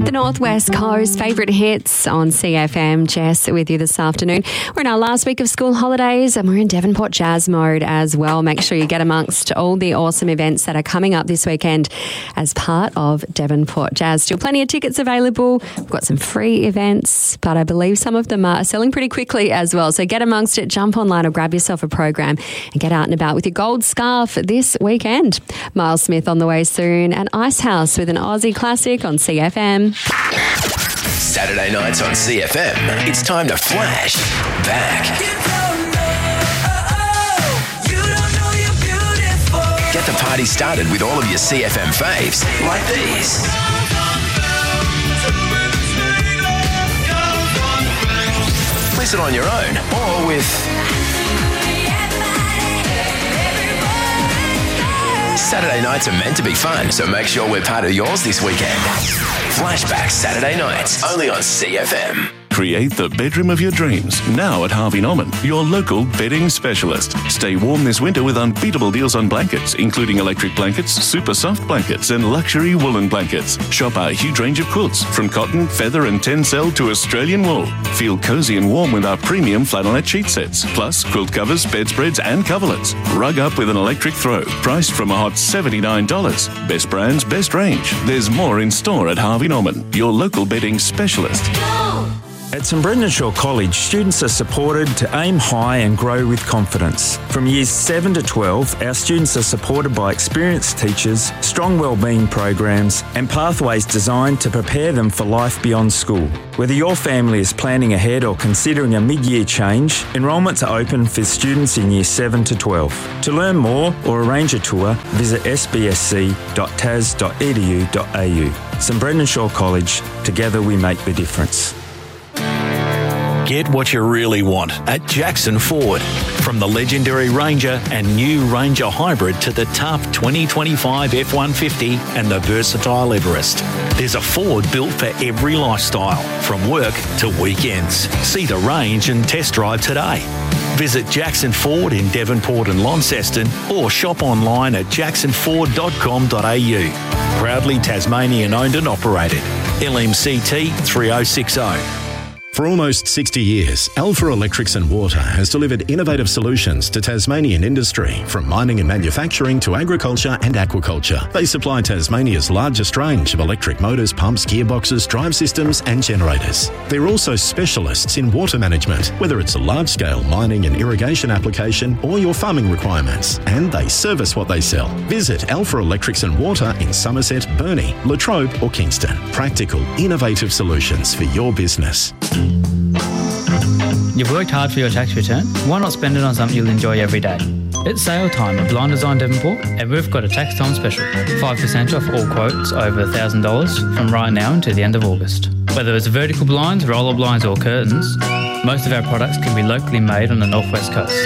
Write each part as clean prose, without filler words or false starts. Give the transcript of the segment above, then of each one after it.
The Northwest Coast favourite hits on CFM. Jess with you this afternoon. We're in our last week of school holidays and we're in Devonport Jazz mode as well. Make sure you get amongst all the awesome events that are coming up this weekend as part of Devonport Jazz. Still plenty of tickets available. We've got some free events, but I believe some of them are selling pretty quickly as well. So get amongst it, jump online or grab yourself a program and get out and about with your gold scarf this weekend. Miles Smith on the way soon and Icehouse with an Aussie classic on CFM. Saturday nights on CFM, it's time to flash back. Get the party started with all of your CFM faves, like these. Listen on your own or with Saturday nights are meant to be fun, so make sure we're part of yours this weekend. Flashback Saturday nights, only on CFM. Create the bedroom of your dreams now at Harvey Norman, your local bedding specialist. Stay warm this winter with unbeatable deals on blankets, including electric blankets, super soft blankets, and luxury woolen blankets. Shop our huge range of quilts, from cotton, feather, and tencel to Australian wool. Feel cozy and warm with our premium flannelette sheet sets, plus quilt covers, bedspreads, and coverlets. Rug up with an electric throw, priced from a hot $79. Best brands, best range. There's more in store at Harvey Norman, your local bedding specialist. At St Brendan Shaw College, students are supported to aim high and grow with confidence. From years 7 to 12, our students are supported by experienced teachers, strong wellbeing programs, and pathways designed to prepare them for life beyond school. Whether your family is planning ahead or considering a mid-year change, enrolments are open for students in years 7 to 12. To learn more or arrange a tour, visit sbsc.tas.edu.au. St Brendan Shaw College, together we make the difference. Get what you really want at Jackson Ford. From the legendary Ranger and new Ranger Hybrid to the tough 2025 F-150 and the versatile Everest. There's a Ford built for every lifestyle, from work to weekends. See the range and test drive today. Visit Jackson Ford in Devonport and Launceston or shop online at jacksonford.com.au. Proudly Tasmanian owned and operated. LMCT 3060. For almost 60 years, Alpha Electrics and Water has delivered innovative solutions to Tasmanian industry, from mining and manufacturing to agriculture and aquaculture. They supply Tasmania's largest range of electric motors, pumps, gearboxes, drive systems and generators. They're also specialists in water management, whether it's a large-scale mining and irrigation application or your farming requirements, and they service what they sell. Visit Alpha Electrics and Water in Somerset, Burnie, Latrobe or Kingston. Practical, innovative solutions for your business. You've worked hard for your tax return. Why not spend it on something you'll enjoy every day? It's sale time at Blind Design Devonport, and we've got a tax time special. 5% off all quotes over $1,000 from right now until the end of August. Whether it's vertical blinds, roller blinds or curtains, most of our products can be locally made on the Northwest Coast.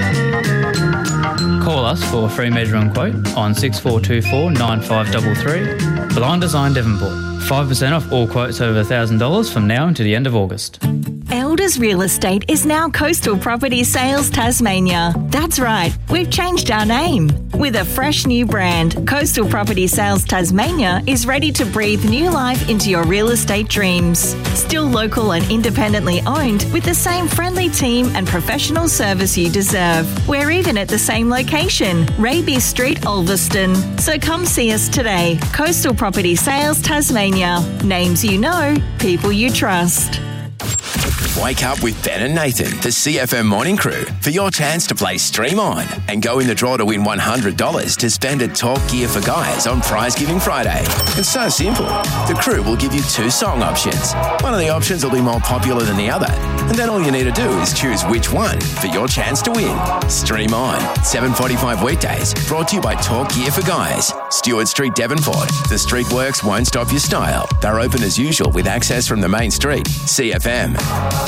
Call us for a free measuring quote on 6424 9533. Blind Design Devonport. 5% off all quotes over $1,000 from now until the end of August. Elders Real Estate is now Coastal Property Sales Tasmania. That's right, we've changed our name. With a fresh new brand, Coastal Property Sales Tasmania is ready to breathe new life into your real estate dreams. Still local and independently owned, with the same friendly team and professional service you deserve. We're even at the same location, Raby Street, Ulverston. So come see us today. Coastal Property Sales Tasmania. Names you know, people you trust. Wake up with Ben and Nathan, the CFM Morning Crew, for your chance to play Stream On and go in the draw to win $100 to spend at Talk Gear for Guys on Prize Giving Friday. It's so simple. The crew will give you 2 song options. One of the options will be more popular than the other, and then all you need to do is choose which one for your chance to win. Stream On, 7:45 weekdays, brought to you by Talk Gear for Guys. Stewart Street, Devonport. The street works won't stop your style. They're open as usual with access from the main street. CFM.